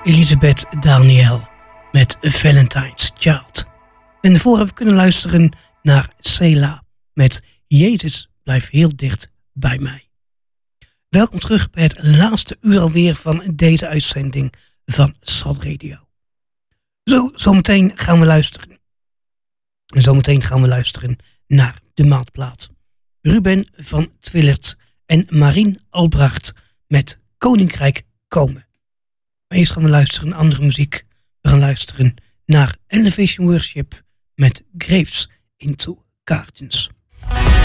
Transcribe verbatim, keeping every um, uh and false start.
Elisabeth Daniel met Valentine's Child. En daarvoor hebben we kunnen luisteren naar Selah met Jezus blijft heel dicht bij mij. Welkom terug bij het laatste uur alweer van deze uitzending van Salt Radio. Zo, zometeen gaan we luisteren. Zometeen gaan we luisteren naar de maandplaat. Ruben van Twillert en Marien Albracht met Koninkrijk komen. Maar eerst gaan we luisteren naar andere muziek. We gaan luisteren naar Elevation Worship met Graves into Gardens.